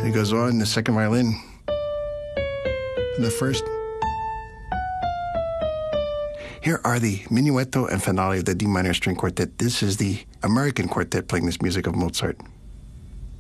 He goes on, the second violin. The first. Here are the Minuetto and Finale of the D minor string quartet. This is the American quartet playing this music of Mozart.